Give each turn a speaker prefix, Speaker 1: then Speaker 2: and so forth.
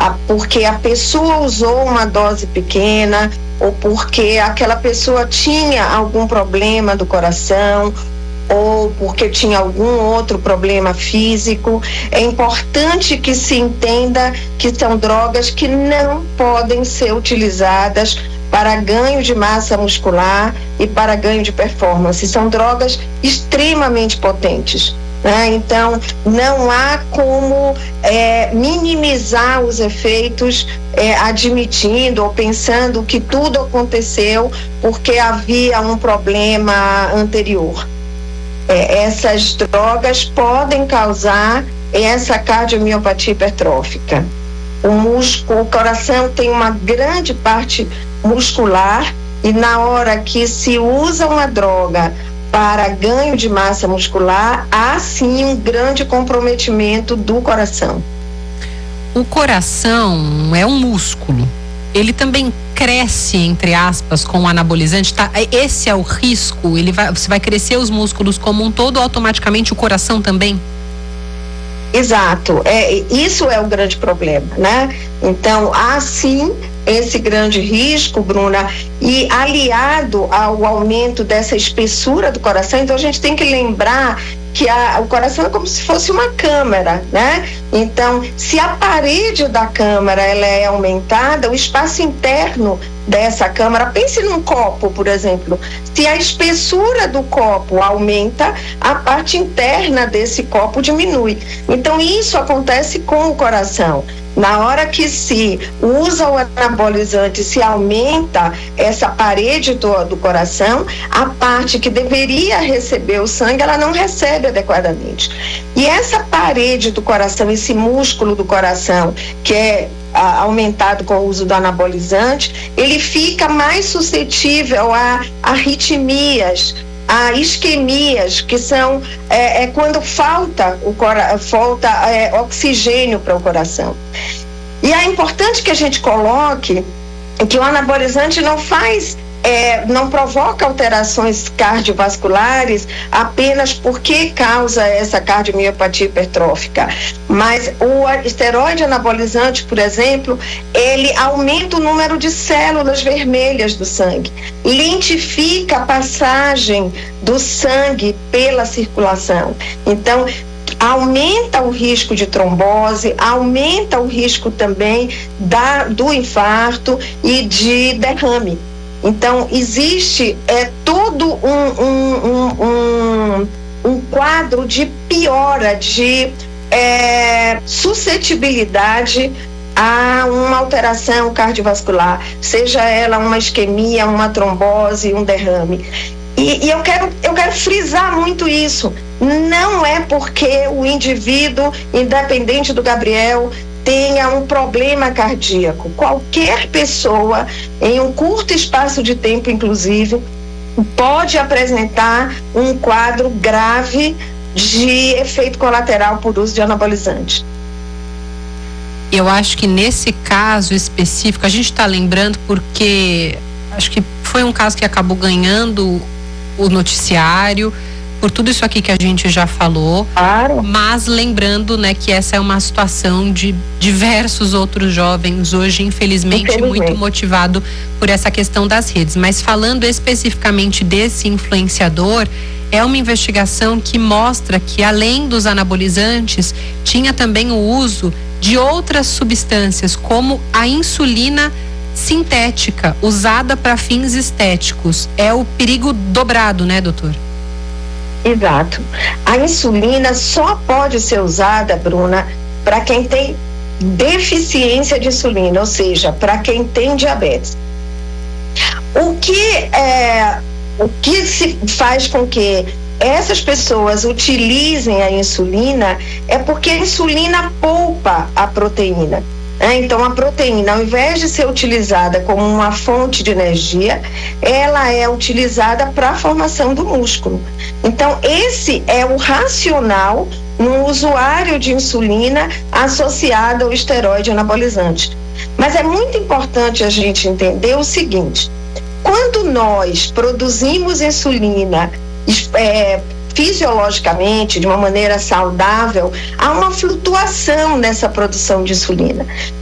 Speaker 1: porque a pessoa usou uma dose pequena ou porque aquela pessoa tinha algum problema do coração ou porque tinha algum outro problema físico. É importante que se entenda que são drogas que não podem ser utilizadas para ganho de massa muscular e para ganho de performance. São drogas extremamente potentes, né? Então, não há como minimizar os efeitos admitindo ou pensando que tudo aconteceu porque havia um problema anterior. Essas drogas podem causar essa cardiomiopatia hipertrófica. O coração tem uma grande parte muscular e na hora que se usa uma droga para ganho de massa muscular, há sim um grande comprometimento do coração.
Speaker 2: O coração é um músculo. Ele também cresce, entre aspas, com o anabolizante, tá? Esse é o risco? Você vai crescer os músculos como um todo, automaticamente o coração também?
Speaker 1: Exato, isso é o grande problema, né? Então, há sim esse grande risco, Bruna, e aliado ao aumento dessa espessura do coração, então a gente tem que lembrar que o coração é como se fosse uma câmara, né? Então, se a parede da câmara ela é aumentada, o espaço interno dessa câmara, pense num copo, por exemplo, se a espessura do copo aumenta, a parte interna desse copo diminui. Então, isso acontece com o coração. Na hora que se usa o anabolizante, se aumenta essa parede do coração, a parte que deveria receber o sangue, ela não recebe adequadamente. E essa parede do coração, esse músculo do coração, que é aumentado com o uso do anabolizante, ele fica mais suscetível a arritmias, a isquemias, que são quando falta oxigênio para o coração. E é importante que a gente coloque que o anabolizante não provoca alterações cardiovasculares apenas porque causa essa cardiomiopatia hipertrófica. Mas o esteroide anabolizante, por exemplo, ele aumenta o número de células vermelhas do sangue, lentifica a passagem do sangue pela circulação. Então, aumenta o risco de trombose, aumenta o risco também do infarto e de derrame. Então, existe todo um quadro de piora, de suscetibilidade a uma alteração cardiovascular, seja ela uma isquemia, uma trombose, um derrame. E eu quero frisar muito isso. Não é porque o indivíduo, independente do Gabriel, tenha um problema cardíaco. Qualquer pessoa, em um curto espaço de tempo, inclusive, pode apresentar um quadro grave de efeito colateral por uso de anabolizante.
Speaker 2: Eu acho que nesse caso específico, a gente está lembrando porque acho que foi um caso que acabou ganhando o noticiário, por tudo isso aqui que a gente já falou, claro. Mas lembrando, né, que essa é uma situação de diversos outros jovens hoje, infelizmente, muito motivado por essa questão das redes. Mas falando especificamente desse influenciador, é uma investigação que mostra que além dos anabolizantes, tinha também o uso de outras substâncias, como a insulina sintética, usada para fins estéticos. É o perigo dobrado, né, doutor?
Speaker 1: Exato. A insulina só pode ser usada, Bruna, para quem tem deficiência de insulina, ou seja, para quem tem diabetes. O que se faz com que essas pessoas utilizem a insulina é porque a insulina poupa a proteína. Então, a proteína, ao invés de ser utilizada como uma fonte de energia, ela é utilizada para a formação do músculo. Então, esse é o racional no usuário de insulina associado ao esteroide anabolizante. Mas é muito importante a gente entender o seguinte: quando nós produzimos insulina fisiologicamente, de uma maneira saudável, há uma flutuação nessa produção de insulina.